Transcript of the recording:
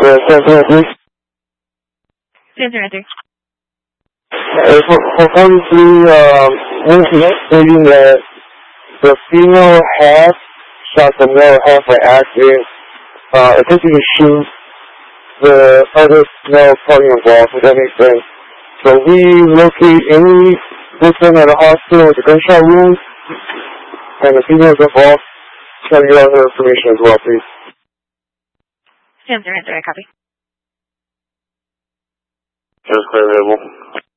Center, please. Center, enter. For 43, we're stating that the female half shot the male half by accident, attempting to shoot the other male party involved, if that makes sense. So we locate any victim at a hospital with a gunshot wound, and the female is involved. Try to get all her information as well, please. Center, enter, I copy. Just clear available.